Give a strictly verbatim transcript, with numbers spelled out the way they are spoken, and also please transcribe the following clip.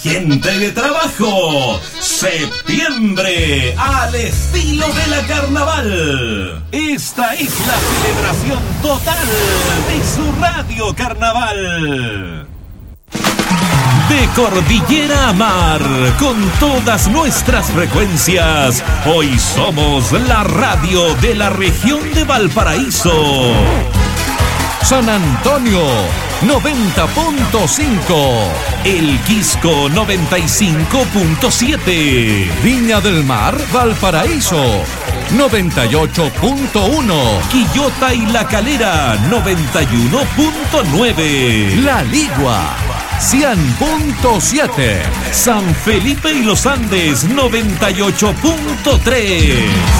Gente de trabajo, septiembre al estilo de la carnaval. Esta es la celebración total de su radio carnaval. De cordillera a mar, con todas nuestras frecuencias, hoy somos la radio de la región de Valparaíso. San Antonio noventa punto cinco, El Quisco noventa y cinco punto siete, Viña del Mar, Valparaíso noventa y ocho punto uno, Quillota y La Calera noventa y uno punto nueve, La Ligua cien punto siete, San Felipe y los Andes noventa y ocho punto tres.